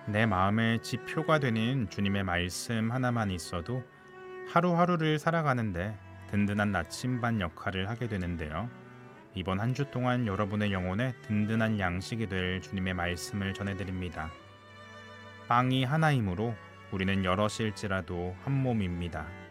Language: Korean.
내 마음의 지표가 되는 주님의 말씀 하나만 있어도 하루하루를 살아가는데 든든한 나침반 역할을 하게 되는데요. 이번 한 주 동안 여러분의 영혼에 든든한 양식이 될 주님의 말씀을 전해드립니다. 빵이 하나이므로 우리는 여럿일지라도 한 몸입니다.